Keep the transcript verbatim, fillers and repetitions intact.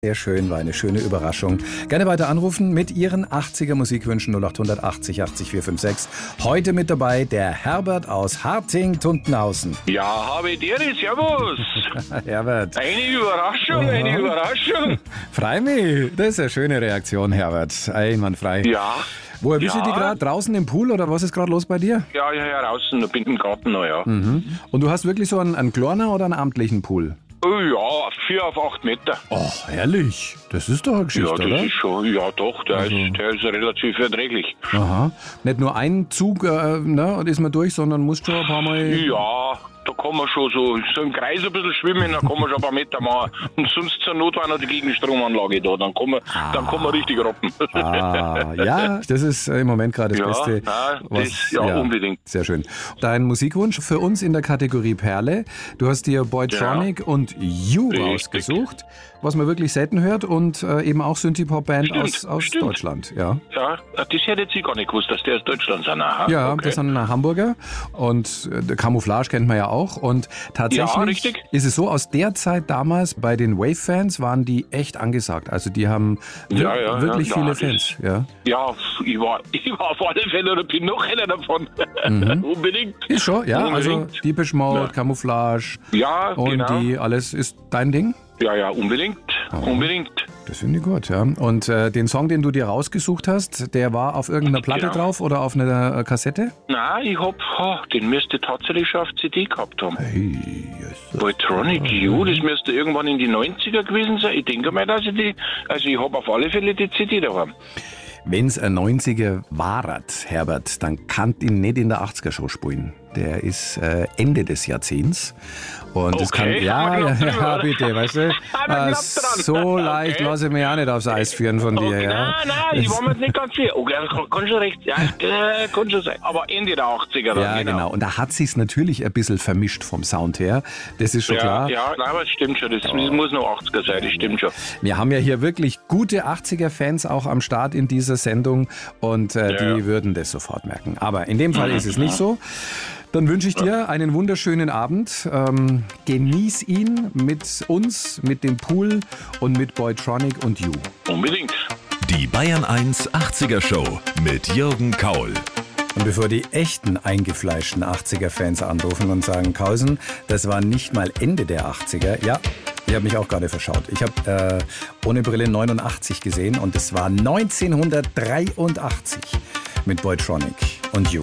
Sehr schön, war eine schöne Überraschung. Gerne weiter anrufen mit Ihren achtziger Musikwünschen null acht achtzig achtzig vier fünf sechs. Heute mit dabei der Herbert aus Harting-Tuntenhausen. Ja, habe dir, servus. Herbert. Eine Überraschung, oh. eine Überraschung. Freu mich, das ist eine schöne Reaktion, Herbert. Einwandfrei. Ja. Wo erwischst ja. du die gerade? Draußen im Pool oder was ist gerade los bei dir? Ja, ja, ja, draußen, ich bin im Garten noch, ja. Mhm. Und du hast wirklich so einen, einen kleinen oder einen amtlichen Pool? Oh ja, vier auf acht Meter. Oh, herrlich. Das ist doch eine Geschichte, ja, das oder? Ist schon, ja, doch, der, also. ist, der ist relativ erträglich. Aha. Nicht nur ein Zug äh, ne, und ist man durch, sondern musst schon ein paar Mal... Ja, da kann man schon so, so im Kreis ein bisschen schwimmen, dann kann man schon ein paar Meter machen. Und sonst zur Not war noch die Gegenstromanlage da, dann kann man, ah. dann kann man richtig roppen. Ah, ja, das ist im Moment gerade das ja, Beste. Nein, was, das, ja, ja, unbedingt. Sehr schön. Dein Musikwunsch für uns in der Kategorie Perle. Du hast dir Boytronic ja. und You richtig. rausgesucht, was man wirklich selten hört und äh, eben auch Synthie-Pop-Band aus, aus Deutschland. Ja. ja, das hätte ich gar nicht gewusst, dass der aus Deutschland sind. Aha, ja, okay. das sind Hamburger und äh, Camouflage kennt man ja auch und tatsächlich ja, ist es so, aus der Zeit damals bei den Wave-Fans waren die echt angesagt. Also die haben ja, ja, wirklich ja, viele ja, Fans. Ja, ja ich, war, ich war auf alle Fälle oder bin noch einer davon. Mhm. Unbedingt. Ist schon, ja, unbedingt. also Depeche Mode, ja. Camouflage ja, und genau. die alles ist dein Ding? Ja, ja, unbedingt, oh. unbedingt. Das finde ich gut, ja. Und äh, den Song, den du dir rausgesucht hast, der war auf irgendeiner Platte genau. drauf oder auf einer äh, Kassette? Nein, ich hab, oh, den müsste tatsächlich schon auf C D gehabt haben. Hey, yes. Boytronic You, das müsste irgendwann in die neunziger gewesen sein. Ich denke mal, dass ich die, also ich habe auf alle Fälle die C D daheim. Wenn es ein neunziger war, Herbert, dann kann ihn nicht in der achtziger-Show spielen. Der ist äh, Ende des Jahrzehnts. Und okay, das kann, ja, ja, ja, bitte, weißt du, äh, so leicht okay. lasse ich mich auch nicht aufs Eis führen von dir. Okay. Ja. Nein, nein, ich war mir jetzt nicht ganz sicher. Okay, kann, kann schon recht, ja, äh, kann schon sein. Aber Ende der achtziger dann, Ja, genau. genau. Und da hat sich's natürlich ein bisschen vermischt vom Sound her. Das ist schon ja, klar. Ja, nein, aber das stimmt schon. Das oh. muss noch achtziger sein, das stimmt schon. Wir haben ja hier wirklich gute achtziger-Fans auch am Start in dieser Sendung und äh, ja. die würden das sofort merken. Aber in dem Fall mhm. ist es nicht so. Dann wünsche ich dir einen wunderschönen Abend. Ähm, genieß ihn mit uns, mit dem Pool und mit Boytronic und You. Unbedingt. Die Bayern eins achtziger-Show mit Jürgen Kaul. Und bevor die echten eingefleischten achtziger-Fans anrufen und sagen, Kausen, das war nicht mal Ende der achtziger. Ja, ich habe mich auch gerade verschaut. Ich habe äh, ohne Brille neunundachtzig gesehen und es war neunzehnhundertdreiundachtzig mit Boytronic und You.